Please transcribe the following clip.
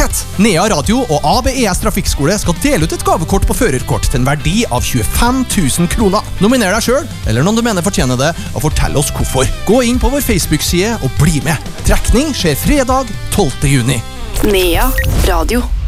mulighet. Nea Radio og ABES Trafikkskole skal dele ut et gavekort på førerkort til en verdi av 25 000 kroner. Nominer deg selv, eller noen du mener fortjener det, og fortell oss hvorfor. Gå inn på vår Facebook-side og bli med. Trekning skjer fredag 12. juni. Nea Radio.